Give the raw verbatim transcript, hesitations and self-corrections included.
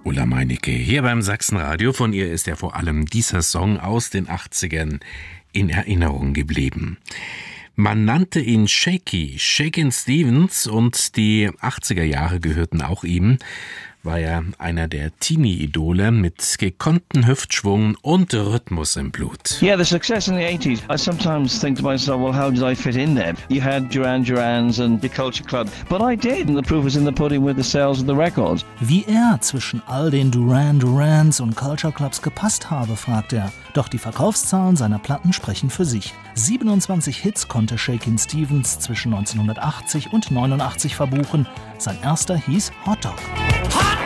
Ulla Meinecke hier beim Sachsenradio. Von ihr ist ja vor allem dieser Song aus den achtzigern in Erinnerung geblieben. Man nannte ihn Shaky, Shakin' Stevens, und die achtziger Jahre gehörten auch ihm. War ja einer der Teenie-Idole mit gekonnten Hüftschwung und Rhythmus im Blut. Yeah, the success in the eighties. I sometimes think to myself, well, how did I fit in there? You had Duran Durans and the Culture Club, but I did, and the proof is in the pudding with the sales of the records. Wie er zwischen all den Duran Durans und Culture Clubs gepasst habe, fragt er. Doch die Verkaufszahlen seiner Platten sprechen für sich. siebenundzwanzig Hits konnte Shakin' Stevens zwischen neunzehnhundertachtzig und neunundachtzig verbuchen. Sein erster hieß Hot Dog.